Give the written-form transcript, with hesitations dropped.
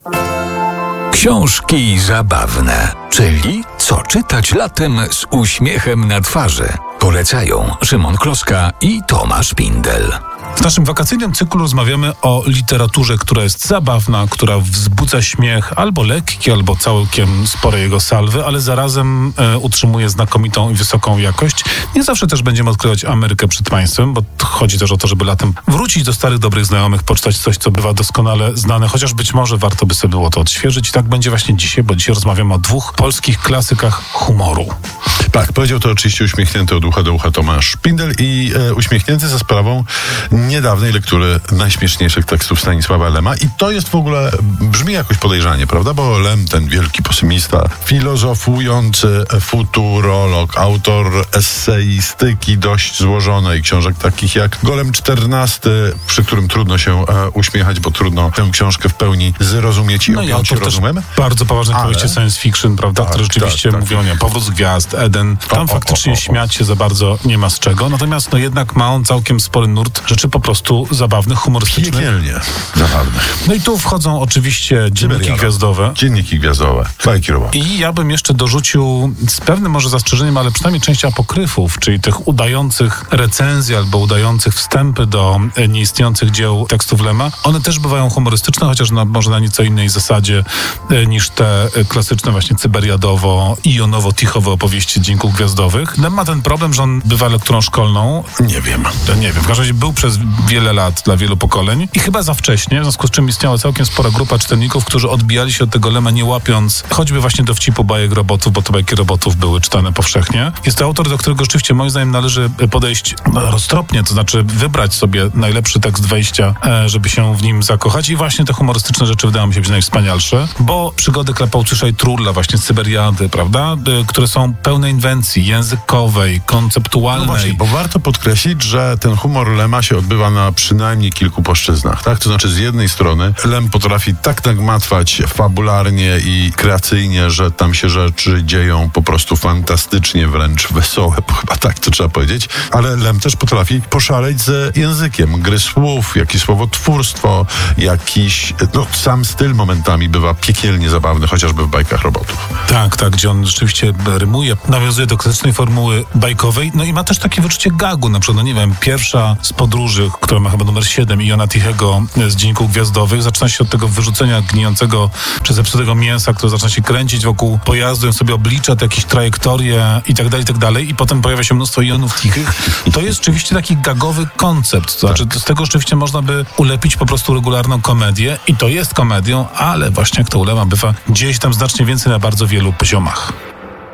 Książki zabawne, czyli co czytać latem z uśmiechem na twarzy. Polecają Szymon Kloska i Tomasz Pindel. W naszym wakacyjnym cyklu rozmawiamy o literaturze, która jest zabawna, która wzbudza śmiech, albo lekki, albo całkiem spore jego salwy, ale zarazem utrzymuje znakomitą i wysoką jakość. Nie zawsze też będziemy odkrywać Amerykę przed państwem, bo chodzi też o to, żeby latem wrócić do starych, dobrych znajomych, poczytać coś, co bywa doskonale znane, chociaż być może warto by sobie było to odświeżyć. I tak będzie właśnie dzisiaj, bo dzisiaj rozmawiamy o dwóch polskich klasykach humoru. Tak, powiedział to oczywiście uśmiechnięty od ucha do ucha Tomasz Pindel i uśmiechnięty za sprawą niedawnej lektury najśmieszniejszych tekstów Stanisława Lema. I to jest w ogóle, brzmi jakoś podejrzanie, prawda? Bo Lem, ten wielki pesymista, filozofujący futurolog, autor eseistyki dość złożonej, książek takich jak Golem XIV, przy którym trudno się uśmiechać, bo trudno tę książkę w pełni zrozumieć i objąć się rozumem. Bardzo poważnych powieści science fiction, prawda? Które rzeczywiście mówią, nie, Powóz Gwiazd, Eden. Tam faktycznie śmiać się za bardzo nie ma z czego. Natomiast jednak ma on całkiem spory nurt rzeczy po prostu zabawnych, humorystycznych. Piekielnie zabawnych. No i tu wchodzą oczywiście dzienniki gwiazdowe. Dzienniki gwiazdowe. Bajki robocze. I ja bym jeszcze dorzucił z pewnym może zastrzeżeniem, ale przynajmniej część apokryfów, czyli tych udających recenzji albo udających wstępy do nieistniejących dzieł tekstów Lema. One też bywają humorystyczne, chociaż może na nieco innej zasadzie niż te klasyczne właśnie cyberiadowo-ionowo-tichowe opowieści dzienników gwiazdowych. Lem ma ten problem, że on bywa lekturą szkolną. Nie wiem. W każdym razie był przez wiele lat dla wielu pokoleń i chyba za wcześnie, w związku z czym istniała całkiem spora grupa czytelników, którzy odbijali się od tego Lema, nie łapiąc choćby właśnie dowcipu bajek robotów, bo to bajki robotów były czytane powszechnie. Jest to autor, do którego rzeczywiście moim zdaniem należy podejść roztropnie, to znaczy wybrać sobie najlepszy tekst wejścia, żeby się w nim zakochać i właśnie te humorystyczne rzeczy wydają mi się być najwspanialsze, bo przygody Klepałcysza i Trudla, właśnie z Cyberiady, prawda, które są pełne inwencji językowej, konceptualnej. No właśnie, bo warto podkreślić, że ten humor Lema się odbywa na przynajmniej kilku płaszczyznach, tak? To znaczy z jednej strony Lem potrafi tak nagmatwać fabularnie i kreacyjnie, że tam się rzeczy dzieją po prostu fantastycznie, wręcz wesołe, chyba tak to trzeba powiedzieć, ale Lem też potrafi poszaleć z językiem, gry słów, jakieś słowotwórstwo, jakiś, sam styl momentami bywa piekielnie zabawny, chociażby w bajkach robotów. Tak, gdzie on rzeczywiście rymuje, nawiązuje do klasycznej formuły bajkowej, no i ma też takie wyczucie gagu, na przykład, pierwsza z podróży, która ma chyba numer 7 Iona Tichego z dzienników gwiazdowych, zaczyna się od tego wyrzucenia gnijącego przez zepsutego mięsa, które zaczyna się kręcić wokół pojazdu, on sobie oblicza te jakieś trajektorie i tak dalej, i potem pojawia się mnóstwo Ionów Tichych. To jest rzeczywiście taki gagowy koncept, to znaczy z tego rzeczywiście można by ulepić po prostu regularną komedię i to jest komedią, ale właśnie jak to u Lema bywa, dzieje się tam znacznie więcej na bardzo wielu poziomach.